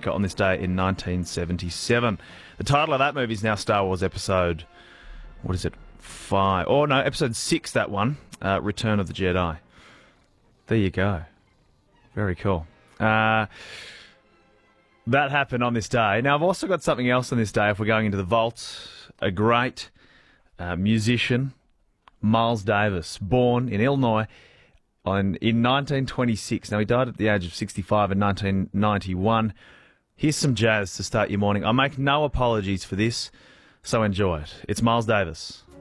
on this day in 1977. The title of that movie is now Star Wars Episode, what is it, 5? Oh, no, Episode 6, that one, Return of the Jedi. There you go. Very cool. That happened on this day. Now, I've also got something else on this day if we're going into the vault. A great musician, Miles Davis, born in Illinois in 1926. Now, he died at the age of 65 in 1991. Here's some jazz to start your morning. I make no apologies for this, so enjoy it. It's Miles Davis.